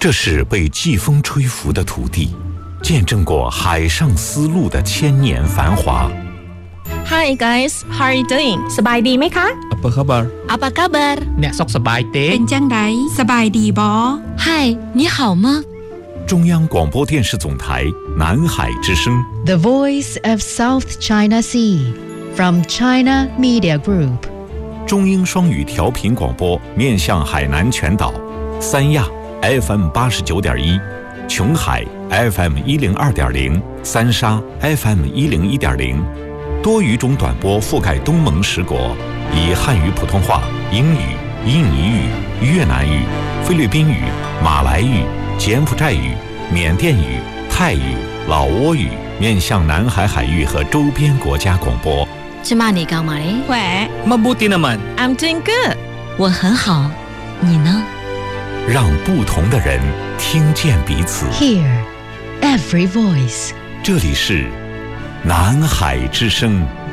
这是被季风吹拂的土地，见证过海上丝路的千年繁华。 Hi guys, how are you doing? สบายดีไหมคะ Apa khabar? Apa kabar? អ្នកសុខសប្បាយទេเป็นจังไดสบายดีบอ Hi, 你好吗？ 中央广播电视总台南海之声 The Voice of South China Sea from China Media Group 中英双语调频广播面向海南全岛，三亚 FM 89.1，琼海 FM 102.0，三沙 FM 101.0，多语种短波覆盖东盟10国，以汉语普通话、英语、印尼语、越南语、菲律宾语、马来语、柬埔寨语、缅甸语、泰语、老挝语面向南海海域和周边国家广播。 芝麻你干嘛嘞？ แหว Mabuti naman. I'm doing good. 我很好，你呢？ 让不同的人听见彼此。 Hear every voice 这里是南海之声。